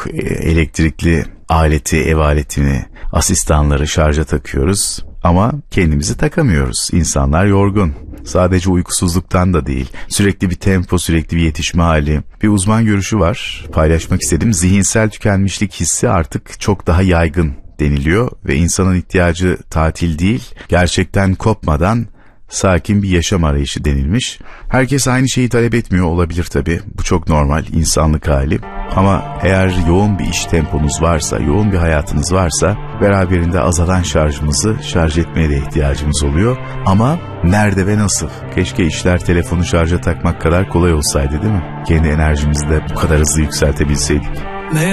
elektrikli aleti, ev aletini, asistanları şarja takıyoruz ama kendimizi takamıyoruz. İnsanlar yorgun. Sadece uykusuzluktan da değil. Sürekli bir tempo, sürekli bir yetişme hali. Bir uzman görüşü var. Paylaşmak istedim. Zihinsel tükenmişlik hissi artık çok daha yaygın deniliyor ve insanın ihtiyacı tatil değil, gerçekten kopmadan sakin bir yaşam arayışı denilmiş. Herkes aynı şeyi talep etmiyor olabilir tabii. Bu çok normal, insanlık hali. Ama eğer yoğun bir iş temponuz varsa, yoğun bir hayatınız varsa beraberinde azalan şarjımızı şarj etmeye de ihtiyacımız oluyor. Ama nerede ve nasıl? Keşke işler telefonu şarja takmak kadar kolay olsaydı, değil mi? Kendi enerjimizi de bu kadar hızlı yükseltebilseydik.